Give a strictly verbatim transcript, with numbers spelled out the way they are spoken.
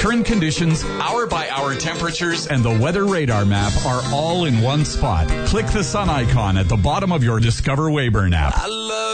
Current conditions, hour-by-hour temperatures, and the weather radar map are all in one spot. Click the sun icon at the bottom of your Discover Weyburn app. I love